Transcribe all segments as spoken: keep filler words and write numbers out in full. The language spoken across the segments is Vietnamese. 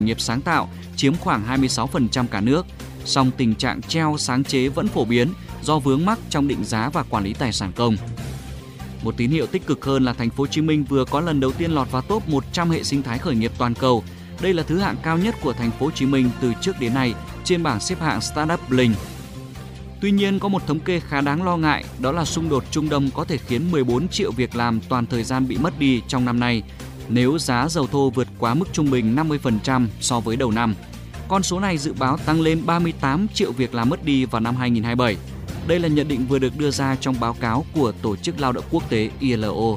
nghiệp sáng tạo, chiếm khoảng hai mươi sáu phần trăm cả nước. Song tình trạng treo sáng chế vẫn phổ biến do vướng mắc trong định giá và quản lý tài sản công. Một tín hiệu tích cực hơn là thành phố Hồ Chí Minh vừa có lần đầu tiên lọt vào top một trăm hệ sinh thái khởi nghiệp toàn cầu. Đây là thứ hạng cao nhất của thành phố Hồ Chí Minh từ trước đến nay trên bảng xếp hạng Startup Blink. Tuy nhiên, có một thống kê khá đáng lo ngại, đó là xung đột Trung Đông có thể khiến mười bốn triệu việc làm toàn thời gian bị mất đi trong năm nay nếu giá dầu thô vượt quá mức trung bình năm mươi phần trăm so với đầu năm. Con số này dự báo tăng lên ba mươi tám triệu việc làm mất đi vào năm hai nghìn không trăm hai mươi bảy. Đây là nhận định vừa được đưa ra trong báo cáo của Tổ chức Lao động Quốc tế I L O.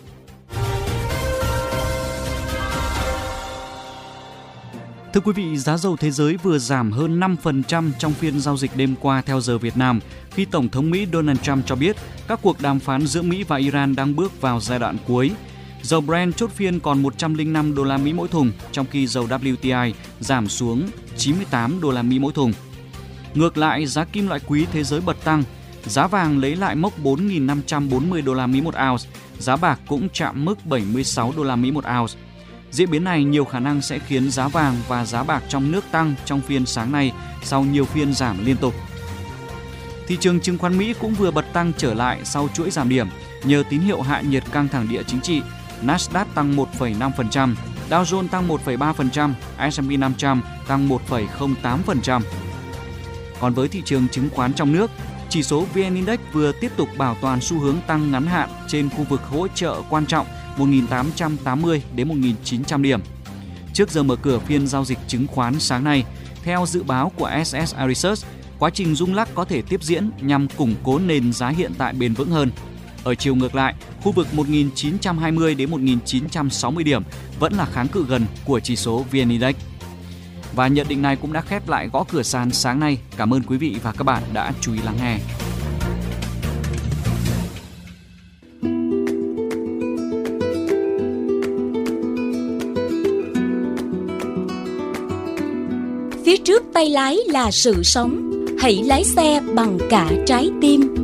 Thưa quý vị, giá dầu thế giới vừa giảm hơn năm phần trăm trong phiên giao dịch đêm qua theo giờ Việt Nam, khi Tổng thống Mỹ Donald Trump cho biết các cuộc đàm phán giữa Mỹ và Iran đang bước vào giai đoạn cuối. Dầu Brent chốt phiên còn một trăm lẻ năm đô la Mỹ mỗi thùng, trong khi dầu W T I giảm xuống chín mươi tám đô la Mỹ mỗi thùng. Ngược lại, giá kim loại quý thế giới bật tăng, giá vàng lấy lại mốc bốn nghìn năm trăm bốn mươi đô la Mỹ một ounce, giá bạc cũng chạm mức bảy mươi sáu đô la Mỹ một ounce. Diễn biến này nhiều khả năng sẽ khiến giá vàng và giá bạc trong nước tăng trong phiên sáng nay sau nhiều phiên giảm liên tục. Thị trường chứng khoán Mỹ cũng vừa bật tăng trở lại sau chuỗi giảm điểm nhờ tín hiệu hạ nhiệt căng thẳng địa chính trị. Nasdaq tăng một phẩy năm phần trăm, Dow Jones tăng một phẩy ba phần trăm, S and P năm trăm tăng một phẩy không tám phần trăm. Còn với thị trường chứng khoán trong nước, chỉ số vê en Index vừa tiếp tục bảo toàn xu hướng tăng ngắn hạn trên khu vực hỗ trợ quan trọng một nghìn tám trăm tám mươi đến một nghìn chín trăm điểm. Trước giờ mở cửa phiên giao dịch chứng khoán sáng nay, theo dự báo của ét ét i Research, quá trình rung lắc có thể tiếp diễn nhằm củng cố nền giá hiện tại bền vững hơn. Ở chiều ngược lại, khu vực một nghìn chín trăm hai mươi đến một nghìn chín trăm sáu mươi điểm vẫn là kháng cự gần của chỉ số vê en Index. Và nhận định này cũng đã khép lại gõ cửa sàn sáng nay. Cảm ơn quý vị và các bạn đã chú ý lắng nghe. Phía trước tay lái là sự sống, hãy lái xe bằng cả trái tim.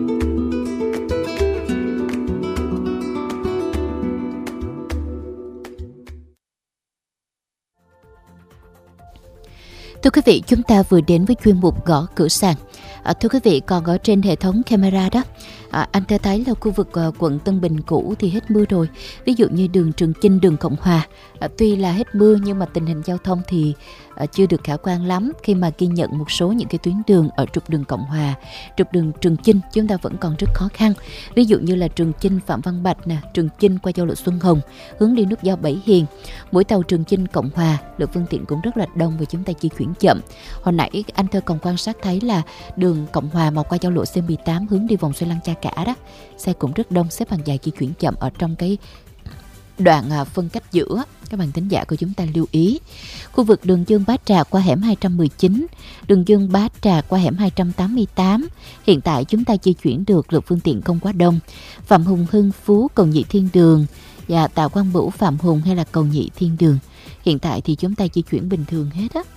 Thưa quý vị, chúng ta vừa đến với chuyên mục gõ cửa sàn. À, thưa quý vị, còn ở trên hệ thống camera đó, à, anh ta thấy là khu vực à, quận Tân Bình cũ thì hết mưa rồi. Ví dụ như đường Trường Chinh, đường Cộng Hòa, à, tuy là hết mưa nhưng mà tình hình giao thông thì à, chưa được khả quan lắm, khi mà ghi nhận một số những cái tuyến đường ở trục đường Cộng Hòa, trục đường Trường Chinh chúng ta vẫn còn rất khó khăn. Ví dụ như là Trường Chinh Phạm Văn Bạch nè, Trường Chinh qua giao lộ Xuân Hồng, hướng đi nút giao Bảy Hiền, mỗi tàu Trường Chinh Cộng Hòa lượng phương tiện cũng rất là đông và chúng ta di chuyển chậm. Hồi nãy anh Thơ còn quan sát thấy là đường Cộng Hòa mà qua giao lộ C mười tám hướng đi vòng xoay Lăng Cha Cả đó, xe cũng rất đông, xếp hàng dài di chuyển chậm ở trong cái đoạn phân cách giữa. Các bạn thính giả của chúng ta lưu ý. Khu vực đường Dương Bá Trà qua hẻm hai trăm mười chín, đường Dương Bá Trà qua hẻm hai trăm tám mươi tám. Hiện tại chúng ta di chuyển được, lượng phương tiện không quá đông. Phạm Hùng Hưng Phú, Cầu Nhị Thiên Đường và Tạ Quang Bửu Phạm Hùng hay là Cầu Nhị Thiên Đường. Hiện tại thì chúng ta di chuyển bình thường hết á.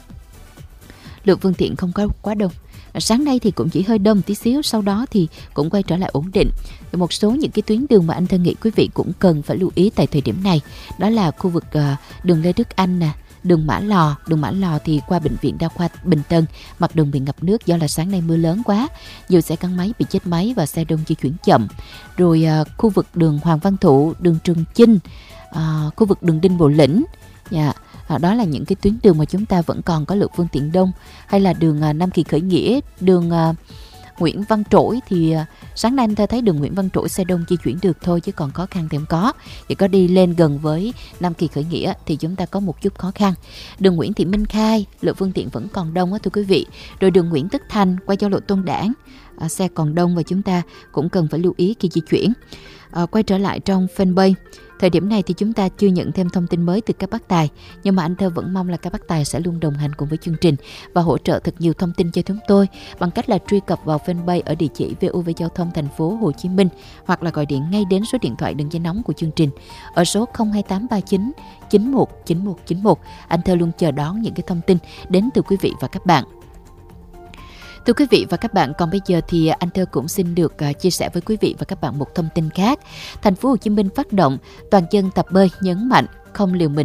Lượng phương tiện không có quá đông. Sáng nay thì cũng chỉ hơi đông tí xíu, sau đó thì cũng quay trở lại ổn định. Một số những cái tuyến đường mà anh thân nghĩ quý vị cũng cần phải lưu ý tại thời điểm này, đó là khu vực uh, đường Lê Đức Anh nè, đường Mã Lò. Đường Mã Lò thì qua bệnh viện đa khoa Bình Tân, mặt đường bị ngập nước do là sáng nay mưa lớn quá, nhiều xe gắn máy bị chết máy và xe đông di chuyển chậm. Rồi uh, khu vực đường Hoàng Văn Thụ, đường Trường Chinh, uh, khu vực đường Đinh Bộ Lĩnh, yeah. À, đó là những cái tuyến đường mà chúng ta vẫn còn có lượng phương tiện đông. Hay là đường à, Nam Kỳ Khởi Nghĩa, đường à, Nguyễn Văn Trỗi thì à, sáng nay anh ta thấy đường Nguyễn Văn Trỗi xe đông di chuyển được thôi, chứ còn khó khăn thì không có. Chỉ có đi lên gần với Nam Kỳ Khởi Nghĩa thì chúng ta có một chút khó khăn. Đường Nguyễn Thị Minh Khai, lượng phương tiện vẫn còn đông á thưa quý vị. Rồi đường Nguyễn Tất Thành qua giao lộ Tôn Đản, à, xe còn đông và chúng ta cũng cần phải lưu ý khi di chuyển. À, quay trở lại trong fanpage. Thời điểm này thì chúng ta chưa nhận thêm thông tin mới từ các bác tài, nhưng mà anh Thơ vẫn mong là các bác tài sẽ luôn đồng hành cùng với chương trình và hỗ trợ thật nhiều thông tin cho chúng tôi bằng cách là truy cập vào fanpage ở địa chỉ vê o vê Giao thông Thành phố Hồ Chí Minh, hoặc là gọi điện ngay đến số điện thoại đường dây nóng của chương trình ở số không hai tám ba chín chín một chín một chín một. Anh Thơ luôn chờ đón những cái thông tin đến từ quý vị và các bạn. Thưa quý vị và các bạn, còn bây giờ thì anh Thơ cũng xin được uh, chia sẻ với quý vị và các bạn một thông tin khác. Thành phố Hồ Chí Minh phát động toàn dân tập bơi, nhấn mạnh không liều mình